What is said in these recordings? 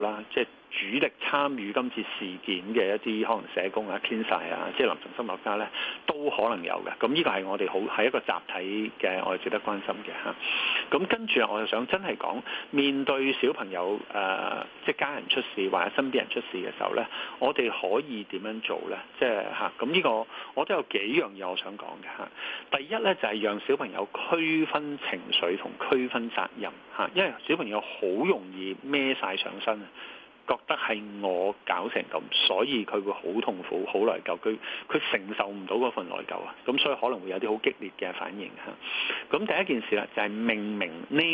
啦，即係主力參與今次事件嘅一啲可能社工啊、天使啊，即係臨床心理學家咧，都可能有嘅。咁呢個係我哋係一個集體嘅，我哋值得關心嘅嚇。咁跟住我就想真係講，面對小朋友即係家人出事或者身邊人出事嘅時候咧，我哋可以點樣做咧？即係嚇咁呢個我都有幾樣嘢我想講嘅嚇。第一咧就係讓小朋友區分情緒同區分責任嚇，因為小朋友好容易孭晒上身啊，覺得係我搞成咁，所以佢會好痛苦、好內疚，佢承受唔到嗰份內疚啊，咁所以可能會有啲好激烈嘅反應嚇。咁第一件事啦，就係命名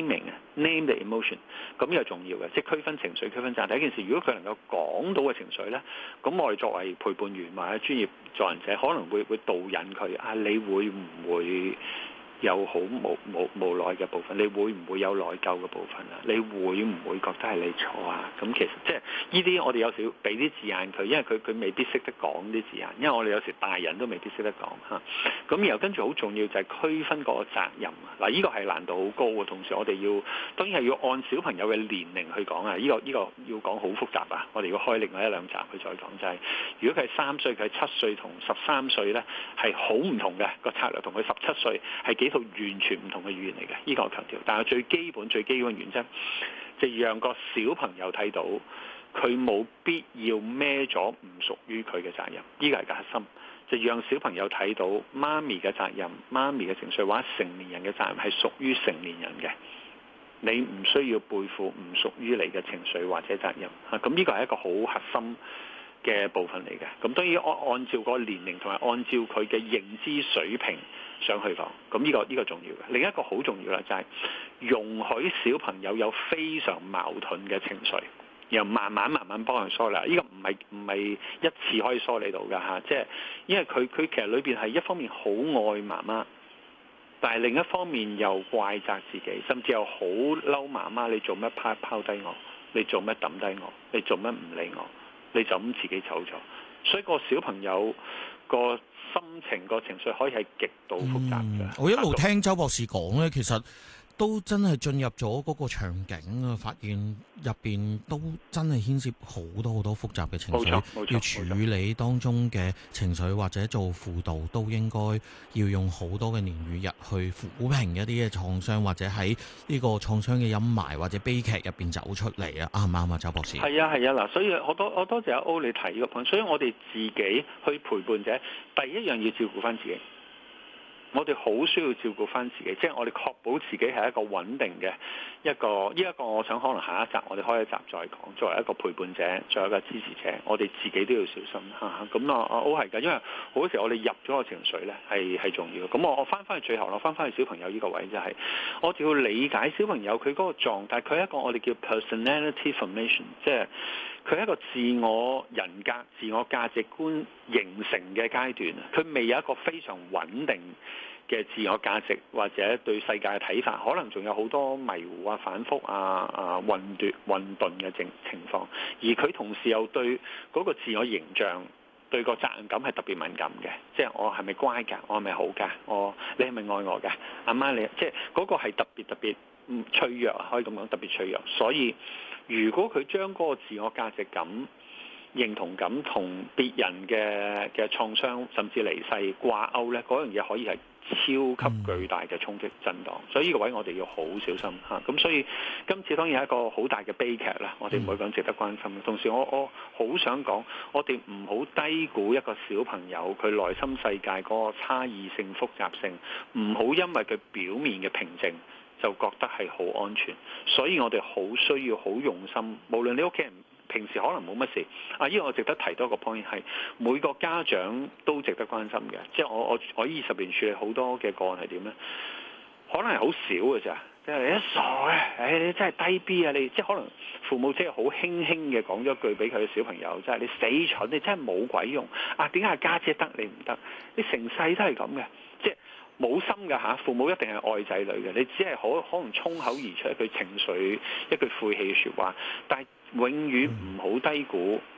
name the emotion， 咁又重要嘅，即係區分情緒、區分責任。第一件事，如果佢能夠講到嘅情緒咧，咁我哋作為陪伴員或者專業助人者，可能會導引佢啊，你會唔會有好無奈嘅部分？你會唔會有內疚嘅部分啊？你會唔會覺得係你錯啊？咁其實即係呢啲我哋有時俾啲字眼佢，因為佢未必識得講啲字眼，因為我哋有時大人都未必識得講嚇。咁然後跟住好重要就係區分個責任啊！嗱，呢個係難度好高嘅，同時我哋當然係要按小朋友嘅年齡去講啊！呢個要講好複雜啊！我哋要開另外一兩集去再講，就係如果佢係3歲，佢係7歲同13歲咧係好唔同嘅個策略，同佢17歲係幾套完全唔同嘅語言嚟嘅，呢個我強調。但係最基本原則就讓個小朋友睇到佢冇必要孭咗唔屬於佢嘅責任，呢個係個核心。就讓小朋友睇到媽咪嘅責任、媽咪嘅情緒或者成年人嘅責任係屬於成年人嘅，你唔需要背負唔屬於你嘅情緒或者責任嚇。咁呢個係一個好核心嘅部分嚟嘅。咁當然按照個年齡同埋按照佢嘅認知水平上去講，咁呢個重要嘅。另一個好重要啦，就係容許小朋友有非常矛盾嘅情緒，然後慢慢幫佢梳理。呢個唔係一次可以梳理到㗎嚇，即係因為佢其實裏邊係一方面好愛媽媽，但係另一方面又怪責自己，甚至又好嬲媽媽，你做乜拋低我？你做乜抌低我？你做乜唔理我？你就咁自己走咗。所以個小朋友個心情個情緒可以係極度複雜嘅。 我一路聽周博士講咧，其實都真係進入咗嗰個場景啊，發現入邊都真係牽涉好多複雜嘅情緒，要處理當中嘅情緒或者做輔導都應該要用好多嘅年與日去撫平一啲嘅創傷，或者喺呢個創傷嘅陰霾或者悲劇入邊走出嚟啊！啱唔啱啊，周博士？ 係啊嗱，所以我多謝阿歐你提呢個 point，所以我哋自己去陪伴者，第一樣要照顧翻自己。我哋好需要照顧翻自己，即係我哋確保自己係一個穩定嘅一個。呢一個我想可能下一集我哋開一集再講。作為一個陪伴者，作為一個支持者，我哋自己都要小心嚇。咁阿歐係㗎，因為好多時我哋入咗個情緒咧係重要。咁我翻返去最後，我翻返去小朋友呢個位就係，我哋要理解小朋友佢嗰個狀態，佢係一個我哋叫 personality formation， 即係佢係一個自我人格、自我價值觀形成嘅階段。佢未有一個非常穩定嘅自我價值或者對世界嘅睇法，可能仲有好多迷糊啊、反覆啊、混沌嘅情況。而佢同時又對嗰個自我形象、對個責任感係特別敏感嘅，即係我係咪乖㗎？我係咪好㗎？你係咪愛我㗎？阿媽你即係嗰個係特別脆弱啊，可以咁講，特別脆弱。所以如果佢將嗰個自我價值感、認同感同別人嘅創傷甚至離世掛鈎咧，嗰樣嘢可以係超級巨大嘅衝擊震盪，所以呢個位我哋要好小心嚇。咁所以今次當然係一個好大嘅悲劇啦，我哋唔會講值得關心。同時我好想講，我哋唔好低估一個小朋友佢內心世界嗰個差異性、複雜性，唔好因為佢表面嘅平靜就覺得係好安全。所以我哋好需要好用心，無論你屋企人平時可能冇乜事，呢個我值得提多個 point 係每個家長都值得關心嘅。即係我20年處理好多嘅個案係點咧？可能係好少嘅咋，即係你一傻嘅，你真係低 B 啊！你即係可能父母即係好輕輕嘅講咗句俾佢嘅小朋友，即係你死蠢，你真係冇鬼用啊！點解家姐得你唔得？你成世都係咁嘅，即係冇心㗎嚇。父母一定係愛仔女嘅，你只係可能衝口而出一句情緒、一句晦氣嘅説話，但係永遠唔好低估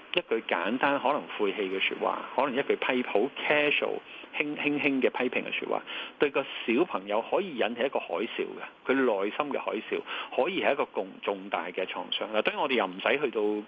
一句簡單可能晦氣嘅説話，可能一句好 casual 輕輕嘅批評嘅説話，對個小朋友可以引起一個海嘯嘅，佢內心嘅海嘯可以係一個重大嘅創傷啦。當然我哋又唔使去到